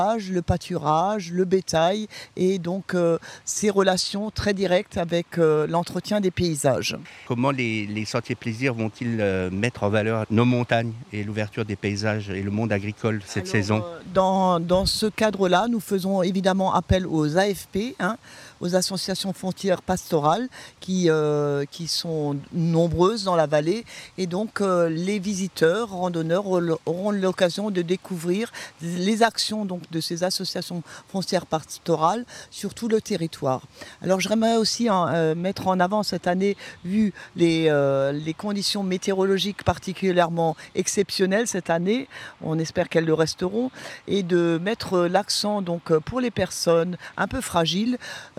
le pâturage, le bétail et donc ces relations très directes avec l'entretien des paysages. Comment les sentiers plaisirs vont-ils mettre en valeur nos montagnes et l'ouverture des paysages et le monde agricole cette saison ? Dans ce cadre-là, nous faisons évidemment appel aux AFP, aux associations foncières pastorales qui sont nombreuses dans la vallée. Et donc les visiteurs, randonneurs auront l'occasion de découvrir les actions donc, de ces associations foncières pastorales sur tout le territoire. Alors j'aimerais aussi mettre en avant cette année, vu les conditions météorologiques particulièrement exceptionnelles cette année, on espère qu'elles le resteront, et de mettre l'accent donc pour les personnes un peu fragiles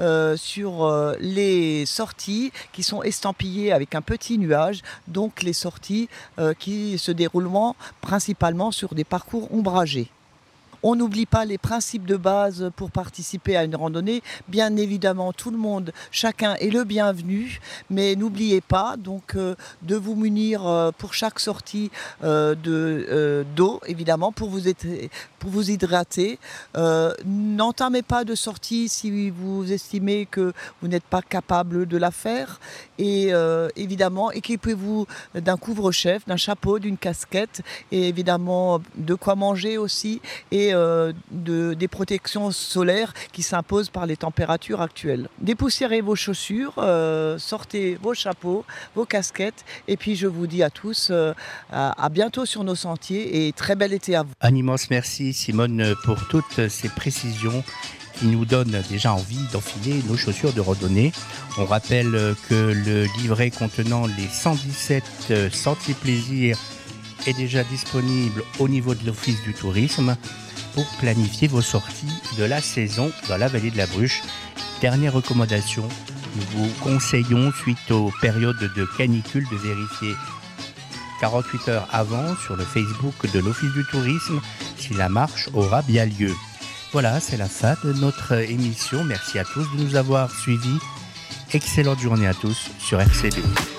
sur les sorties qui sont estampillées avec un petit nuage, donc les sorties qui se dérouleront principalement sur des parcours ombragés. On n'oublie pas les principes de base pour participer à une randonnée. Bien évidemment, tout le monde, chacun est le bienvenu, mais n'oubliez pas donc de vous munir pour chaque sortie d'eau, évidemment, pour vous hydrater. N'entamez pas de sortie si vous estimez que vous n'êtes pas capable de la faire. Et évidemment, équipez-vous d'un couvre-chef, d'un chapeau, d'une casquette et évidemment de quoi manger aussi et des protections solaires qui s'imposent par les températures actuelles. Dépoussiérez vos chaussures, sortez vos chapeaux, vos casquettes et puis je vous dis à tous à bientôt sur nos sentiers et très bel été à vous. Un immense merci Simone pour toutes ces précisions qui nous donnent déjà envie d'enfiler nos chaussures de randonnée. On rappelle que le livret contenant les 117 sentiers plaisirs est déjà disponible au niveau de l'Office du tourisme pour planifier vos sorties de la saison dans la vallée de la Bruche. Dernière recommandation, nous vous conseillons, suite aux périodes de canicule, de vérifier 48 heures avant sur le Facebook de l'Office du tourisme si la marche aura bien lieu. Voilà, c'est la fin de notre émission. Merci à tous de nous avoir suivis. Excellente journée à tous sur RCD.